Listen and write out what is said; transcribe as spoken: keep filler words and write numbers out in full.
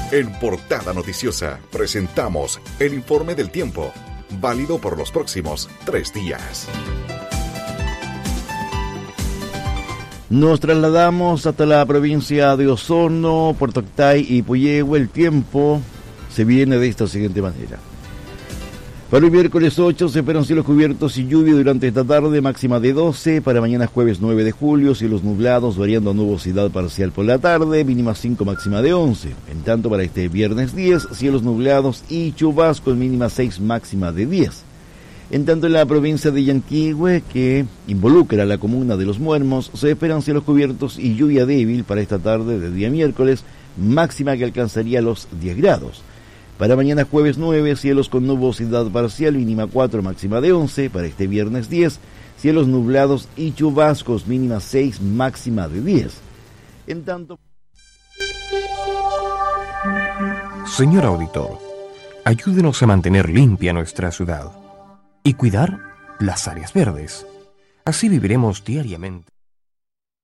En Portada Noticiosa presentamos el informe del tiempo, válido por los próximos tres días. Nos trasladamos hasta la provincia de Osorno, Puerto Octay y Puyehue. El tiempo se viene de esta siguiente manera. Para el miércoles ocho se esperan cielos cubiertos y lluvia durante esta tarde, máxima de doce. Para mañana jueves nueve de julio, cielos nublados, variando a nubosidad parcial por la tarde, mínima cinco, máxima de once. En tanto, para este viernes diez, cielos nublados y chubascos, mínima seis, máxima de diez. En tanto, en la provincia de Yanquihue, que involucra a la comuna de Los Muermos, se esperan cielos cubiertos y lluvia débil para esta tarde de día miércoles, máxima que alcanzaría los diez grados. Para mañana jueves nueve, cielos con nubosidad parcial, mínima cuatro, máxima de once. Para este viernes diez, cielos nublados y chubascos, mínima seis, máxima de diez. En tanto... Señor auditor, ayúdenos a mantener limpia nuestra ciudad y cuidar las áreas verdes. Así viviremos diariamente.